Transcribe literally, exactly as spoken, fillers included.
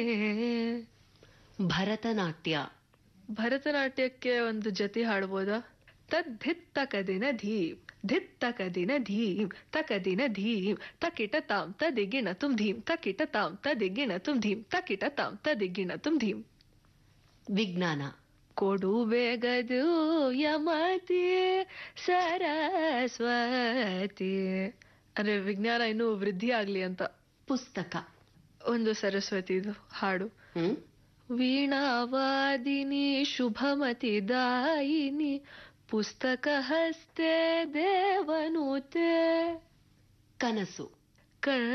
ಭರತನಾಟ್ಯ. ಭರತನಾಟ್ಯಕ್ಕೆ ಒಂದು ಜತಿ ಹಾಡ್ಬೋದಾ? ತದ್ಧಿತ್ ತಕದಿನ ಧೀಮ್ ಧಿತ್ ತಕದಿನ ಧೀಮ್ ತಕದಿನ ಧೀಮ್ ತಕಿಟ ತಾಂ ತದಿಗಿಣ ತುಂ ಧೀಮ್ ತಕಿಟ ತಾಂ ತದಿಗಿಣ ತುಂ ಧೀಮ್ ತಕಿಟ ತಾಂ ತದಿಗಿಣ ತುಂ ಧೀಮ್. ವಿಜ್ಞಾನ. ಕೊಡು ಬೇಗದು ಯಮತಿ ಸರಸ್ವತಿ. ಅಂದ್ರೆ ವಿಜ್ಞಾನ ಇನ್ನೂ ವೃದ್ಧಿ ಆಗ್ಲಿ ಅಂತ. ಪುಸ್ತಕ. ಒಂದು ಸರಸ್ವತಿದು ಹಾಡು. ಹ್ಮ್ ವೀಣಾವಾದಿನಿ ಶುಭಮತಿ ದಾಯಿನಿ ಪುಸ್ತಕ ಹಸ್ತೆ ದೇವನುತೆ. ಕನಸು. ಕಣ